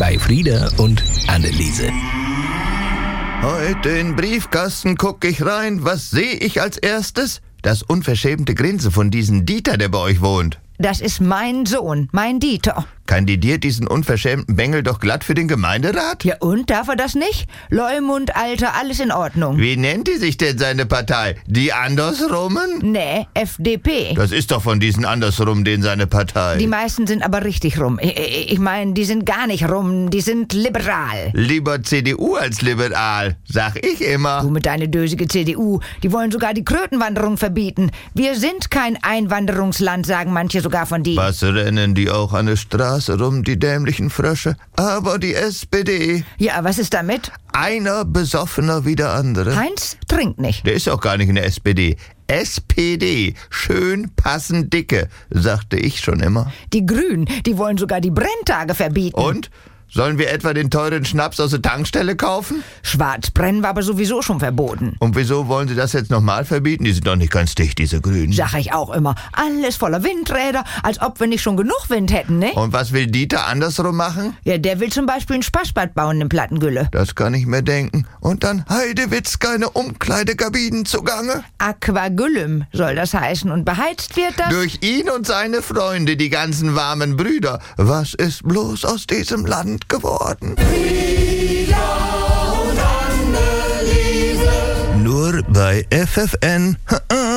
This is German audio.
bei Frieda und Anneliese. Heute in den Briefkasten gucke ich rein. Was sehe ich als erstes? Das unverschämte Grinsen von diesem Dieter, der bei euch wohnt. Das ist mein Sohn, mein Dieter. Kandidiert diesen unverschämten Bengel doch glatt für den Gemeinderat? Ja und, darf er das nicht? Leumund, Alter, alles in Ordnung. Wie nennt die sich denn seine Partei? Die Andersrummen? Nee, FDP. Das ist doch von diesen Andersrum den seine Partei. Die meisten sind aber richtig rum. Ich meine, die sind gar nicht rum, die sind liberal. Lieber CDU als liberal, sag ich immer. Du mit deiner dösige CDU, die wollen sogar die Krötenwanderung verbieten. Wir sind kein Einwanderungsland, sagen manche sogar von die. Was rennen die auch an der Straße rum, die dämlichen Frösche? Aber die SPD. Ja, was ist damit? Einer besoffener wie der andere. Heinz trinkt nicht. Der ist auch gar nicht in der SPD. SPD, schön passend dicke, sagte ich schon immer. Die Grünen, die wollen sogar die Brenntage verbieten. Und? Sollen wir etwa den teuren Schnaps aus der Tankstelle kaufen? Schwarzbrennen war aber sowieso schon verboten. Und wieso wollen sie das jetzt nochmal verbieten? Die sind doch nicht ganz dicht, diese Grünen. Sag ich auch immer. Alles voller Windräder, als ob wir nicht schon genug Wind hätten, ne? Und was will Dieter andersrum machen? Ja, der will zum Beispiel ein Spaßbad bauen in Plattengülle. Das kann ich mir denken. Und dann Heidewitz keine Umkleidekabinen zugange? Aquagüllem soll das heißen. Und beheizt wird das? Durch ihn und seine Freunde, die ganzen warmen Brüder. Was ist bloß aus diesem Land geworden? Frieda und Anneliese. Nur bei FFN.